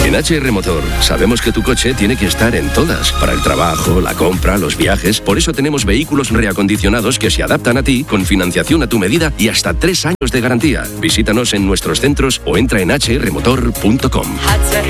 En HR Motor sabemos que tu coche tiene que estar en todas, para el trabajo, la compra, los viajes. Por eso tenemos vehículos reacondicionados que se adaptan a ti, con financiación a tu medida y hasta 3 años de garantía. Visítanos en nuestros centros o entra en hrmotor.com.